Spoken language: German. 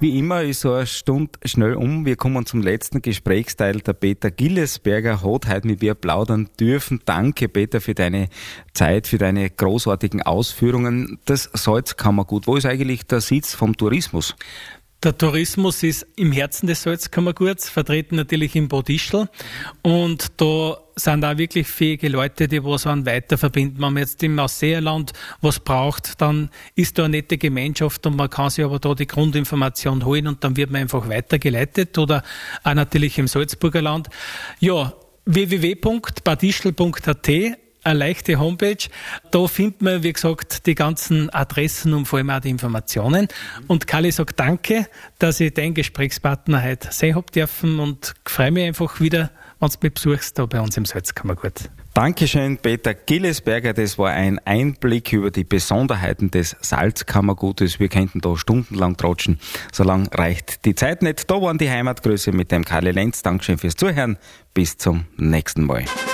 Wie immer ist so eine Stunde schnell um. Wir kommen zum letzten Gesprächsteil. Der Peter Gillesberger hat heute mit mir plaudern dürfen. Danke, Peter, für deine Zeit, für deine großartigen Ausführungen. Das Salzkammergut, wo ist eigentlich der Sitz vom Tourismus? Der Tourismus ist im Herzen des Salzkammerguts, vertreten natürlich in Bad Ischl. Und da sind auch wirklich fähige Leute, die was an weiter verbinden. Wenn man jetzt im Ausseerland was braucht, dann ist da eine nette Gemeinschaft und man kann sich aber da die Grundinformation holen und dann wird man einfach weitergeleitet. Oder auch natürlich im Salzburger Land. Ja, www.badischl.at, eine leichte Homepage. Da findet man, wie gesagt, die ganzen Adressen und vor allem auch die Informationen. Und Kali sagt danke, dass ich deinen Gesprächspartner heute sein habe dürfen und freue mich einfach wieder, wenn du mich besuchst, da bei uns im Salzkammergut. Dankeschön, Peter Gillesberger. Das war ein Einblick über die Besonderheiten des Salzkammergutes. Wir könnten da stundenlang tratschen. So lang reicht die Zeit nicht. Da waren die Heimatgrüße mit dem Karli Lenz. Dankeschön fürs Zuhören. Bis zum nächsten Mal.